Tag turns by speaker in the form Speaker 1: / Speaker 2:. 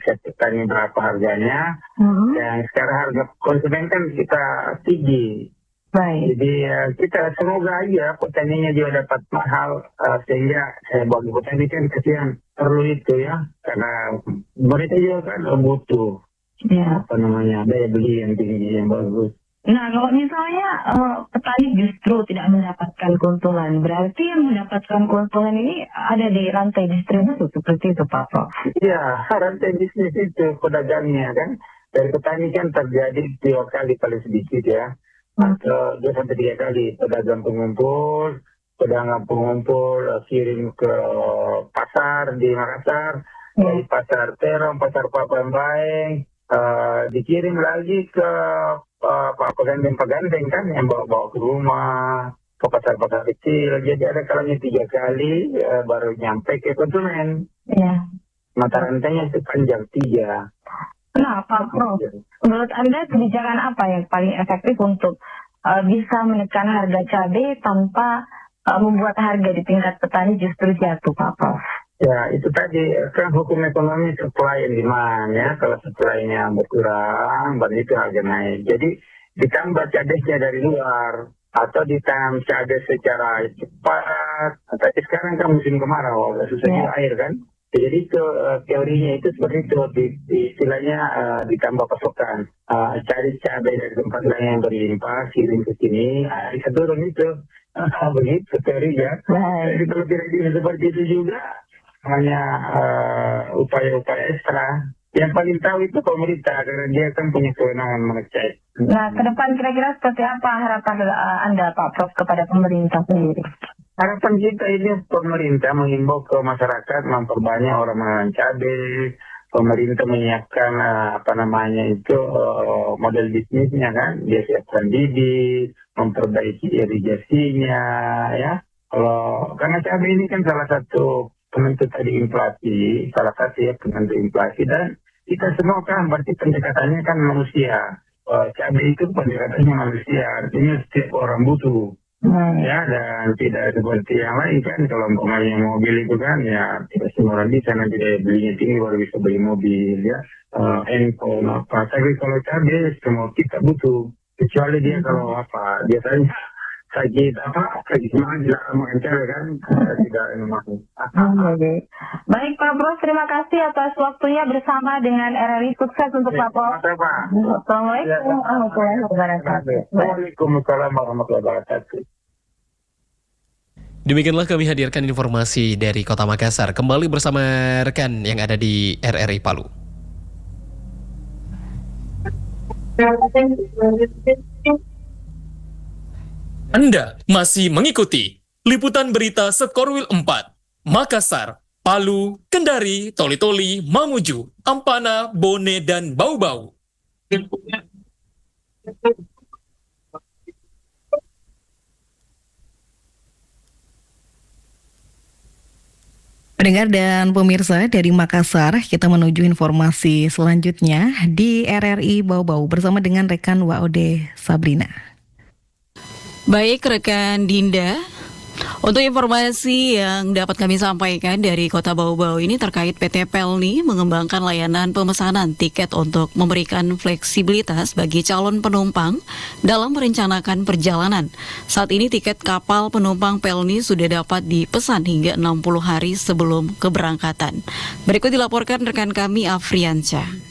Speaker 1: fix petani berapa harganya. Dan sekarang harga konsumen kan kita tinggi.
Speaker 2: Baik.
Speaker 1: Jadi kita semoga aja petaninya juga dapat mahal, sehingga bagi petani kan kasihan perlu itu ya, karena mereka juga kan butuh daya beli yang tinggi, yang bagus.
Speaker 2: Nah, kalau misalnya petani justru tidak mendapatkan keuntungan, berarti yang mendapatkan keuntungan ini ada di rantai distribusi seperti itu, Pak Prof?
Speaker 1: Iya, rantai bisnis itu pedagangnya kan. Dari petani kan terjadi 2 kali paling sedikit ya. Atau 2-3 kali pedagang pengumpul kirim ke pasar di Makassar, dari pasar Terong, pasar Papan Baeng, dikirim lagi ke pegandeng kan yang bawa ke rumah, ke pasar-pasar kecil. Jadi ada kalanya 3 kali baru nyampe ke konsumen.
Speaker 2: Iya.
Speaker 1: Mata rantainya itu panjang 3.
Speaker 2: Nah, Pak Prof, menurut Anda kebijakan apa yang paling efektif untuk bisa menekan harga cabai tanpa membuat harga di tingkat petani justru jatuh, Pak Prof?
Speaker 1: Ya, itu tadi kan hukum ekonomi supply and demand ya. Kalau supply-nya berkurang, berarti itu harga naik. Jadi ditambah cadainya dari luar atau ditanam cabai secara cepat. Tapi sekarang kan musim kemarau, susah air kan. Jadi teorinya itu seperti itu, istilahnya ditambah pasokan. Cari cabai dari tempat lain yang berlimpah, kirim ke sini, bisa turun itu. Begitu teorinya. Jadi kalau tidak seperti itu juga, hanya upaya-upaya ekstra. Yang paling tahu itu pemerintah, karena dia kan punya kewenangan mengecek.
Speaker 2: Nah, ke depan kira-kira seperti apa harapan Anda, Pak Prof, kepada pemerintah sendiri?
Speaker 1: Harapan kita ini pemerintah mengimbau ke masyarakat memperbanyak orang menanam cabai, pemerintah menyiapkan model bisnisnya kan, dia siapkan bibit, memperbaiki irigasinya ya. Karena cabai ini kan salah satu penentu tadi inflasi, penentu inflasi, dan kita semua kan berarti pendekatannya kan manusia. Cabai itu pendekatannya manusia, artinya setiap orang butuh. Ya, dan tidak seperti yang lain kan, kalau umpamanya mobil itu kan ya tidak semua orang bisa, nanti daya belinya tinggi baru bisa beli mobil ya, handphone apa. Tapi kalau cabai semua kita butuh, kecuali dia kalau biasanya sakit semangat makan cabai kan, tidak enak.
Speaker 2: Baik Pak Prof, terima kasih atas waktunya bersama dengan RRI. Sukses untuk Pak Prof. Assalamualaikum warahmatullahi wabarakatuh.
Speaker 1: Waalaikumsalam warahmatullahi wabarakatuh.
Speaker 3: Demikianlah kami hadirkan informasi dari Kota Makassar. Kembali bersama rekan yang ada di RRI Palu. Anda masih mengikuti liputan berita Sekorwil 4, Makassar, Palu, Kendari, Toli-Toli, Mamuju, Ampana, Bone, dan Bau-Bau.
Speaker 4: Pendengar dan pemirsa dari Makassar, kita menuju informasi selanjutnya di RRI Bau-Bau bersama dengan rekan WOD Sabrina.
Speaker 5: Baik rekan Dinda, untuk informasi yang dapat kami sampaikan dari Kota Bau-Bau ini terkait PT Pelni mengembangkan layanan pemesanan tiket untuk memberikan fleksibilitas bagi calon penumpang dalam merencanakan perjalanan. Saat ini tiket kapal penumpang Pelni sudah dapat dipesan hingga 60 hari sebelum keberangkatan. Berikut dilaporkan rekan kami Afriansyah.